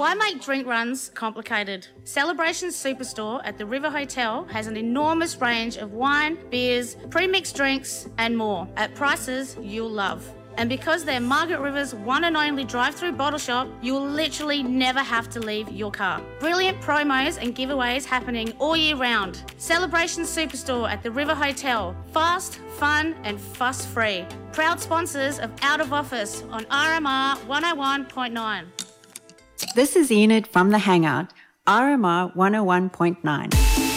Why make drink runs complicated? Celebration Superstore at the River Hotel has an enormous range of wine, beers, pre-mixed drinks and more at prices you'll love. And because they're Margaret River's one and only drive-through bottle shop, you'll literally never have to leave your car. Brilliant promos and giveaways happening all year round. Celebration Superstore at the River Hotel. Fast, fun and fuss-free. Proud sponsors of Out of Office on RMR 101.9. This is Enid from The Hangout, RMR 101.9.